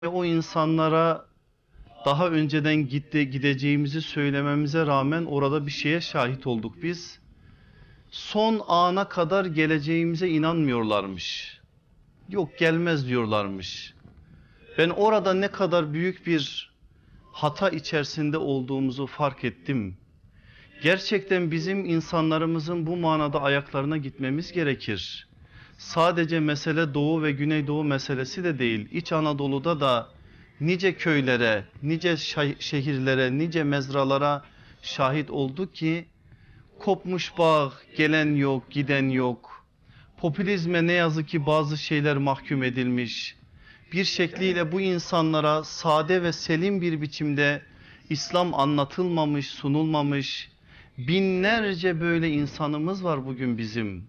Ve o insanlara daha önceden gideceğimizi söylememize rağmen orada bir şeye şahit olduk biz. Son ana kadar geleceğimize inanmıyorlarmış. Yok, gelmez diyorlarmış. Ben orada ne kadar büyük bir hata içerisinde olduğumuzu fark ettim. Gerçekten bizim insanlarımızın bu manada ayaklarına gitmemiz gerekir. Sadece mesele Doğu ve Güneydoğu meselesi de değil. İç Anadolu'da da nice köylere, nice şehirlere, nice mezralara şahit olduk ki kopmuş bağ, gelen yok, giden yok. Popülizme ne yazık ki bazı şeyler mahkum edilmiş. Bir şekliyle bu insanlara sade ve selim bir biçimde İslam anlatılmamış, sunulmamış. Binlerce böyle insanımız var bugün bizim.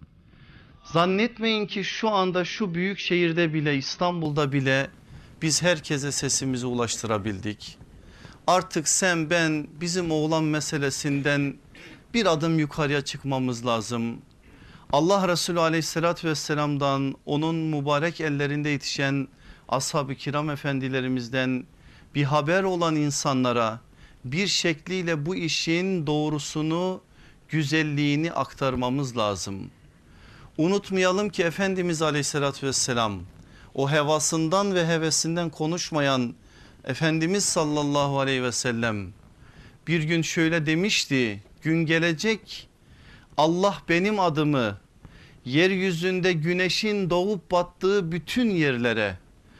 Zannetmeyin ki şu anda şu büyük şehirde bile, İstanbul'da bile biz herkese sesimizi ulaştırabildik. Artık sen, ben, bizim oğlan meselesinden bir adım yukarıya çıkmamız lazım. Allah Resulü aleyhissalatü vesselam'dan, onun mübarek ellerinde yetişen ashab-ı kiram efendilerimizden bir haber olan insanlara bir şekliyle bu işin doğrusunu, güzelliğini aktarmamız lazım. Unutmayalım ki Efendimiz aleyhissalatü vesselam o hevasından ve hevesinden konuşmayan Efendimiz sallallahu aleyhi ve sellem bir gün şöyle demişti: gün gelecek, Allah benim adımı yeryüzünde güneşin doğup battığı bütün yerlere,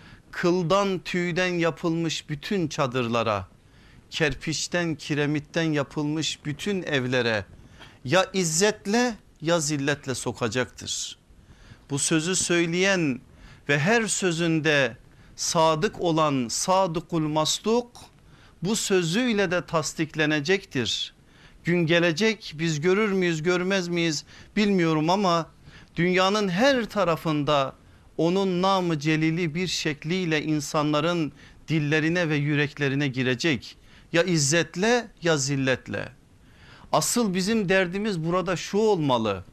kıldan tüyden yapılmış bütün çadırlara, kerpiçten kiremitten yapılmış bütün evlere ya izzetle ya zilletle sokacaktır. Bu sözü söyleyen ve her sözünde sadık olan sadıkul masduk bu sözüyle de tasdiklenecektir. Gün gelecek, biz görür müyüz görmez miyiz bilmiyorum ama dünyanın her tarafında onun namı celili bir şekliyle insanların dillerine ve yüreklerine girecek. Ya izzetle ya zilletle. Asıl bizim derdimiz burada şu olmalı: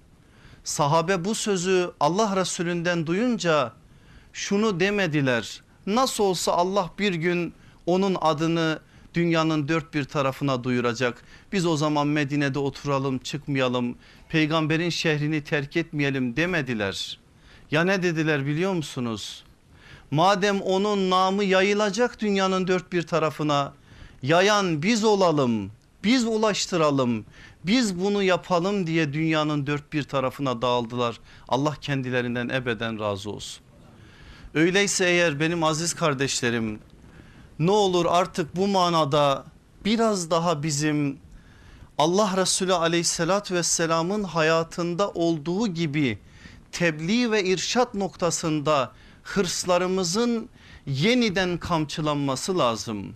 sahabe bu sözü Allah Resulünden duyunca şunu demediler: nasıl olsa Allah bir gün onun adını dünyanın dört bir tarafına duyuracak, biz o zaman Medine'de oturalım, çıkmayalım, peygamberin şehrini terk etmeyelim demediler. Ya ne dediler biliyor musunuz? Madem onun namı yayılacak dünyanın dört bir tarafına, yayan biz olalım, biz ulaştıralım, biz bunu yapalım diye dünyanın dört bir tarafına dağıldılar. Allah kendilerinden ebeden razı olsun. Öyleyse eğer benim aziz kardeşlerim, ne olur artık bu manada biraz daha bizim Allah Resulü aleyhissalatü vesselamın hayatında olduğu gibi tebliğ ve irşat noktasında hırslarımızın yeniden kamçılanması lazım.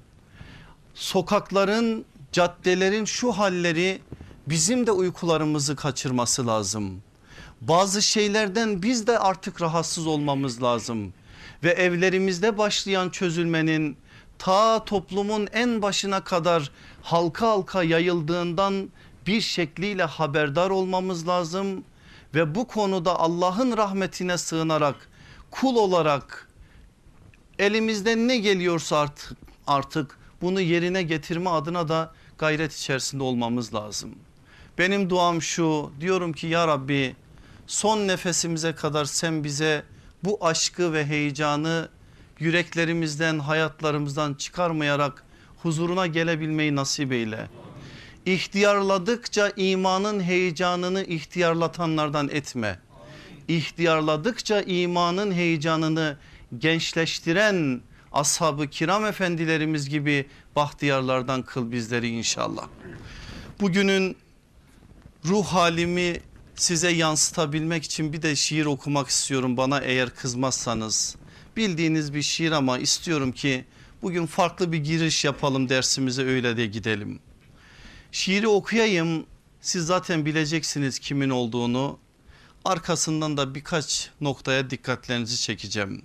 Sokakların, caddelerin şu halleri bizim de uykularımızı kaçırması lazım. Bazı şeylerden biz de artık rahatsız olmamız lazım ve evlerimizde başlayan çözülmenin ta toplumun en başına kadar halka halka yayıldığından bir şekliyle haberdar olmamız lazım ve bu konuda Allah'ın rahmetine sığınarak, kul olarak elimizden ne geliyorsa artık bunu yerine getirme adına da gayret içerisinde olmamız lazım. Benim duam şu: diyorum ki ya Rabbi, son nefesimize kadar sen bize bu aşkı ve heyecanı yüreklerimizden, hayatlarımızdan çıkarmayarak huzuruna gelebilmeyi nasip eyle. İhtiyarladıkça imanın heyecanını ihtiyarlatanlardan etme. İhtiyarladıkça imanın heyecanını gençleştiren ashab-ı kiram efendilerimiz gibi bahtiyarlardan kıl bizleri inşallah. Bugünün ruh halimi size yansıtabilmek için bir de şiir okumak istiyorum, bana eğer kızmazsanız. Bildiğiniz bir şiir ama istiyorum ki bugün farklı bir giriş yapalım dersimize, öyle de gidelim. Şiiri okuyayım, siz zaten bileceksiniz kimin olduğunu. Arkasından da birkaç noktaya dikkatlerinizi çekeceğim.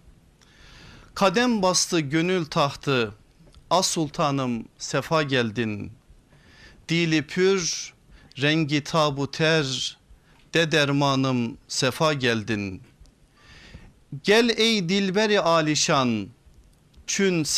Kadem bastı gönül tahtı, as sultanım sefa geldin. Dili pür, rengi tabu ter, de dermanım sefa geldin. Gel ey dilberi alişan, Çün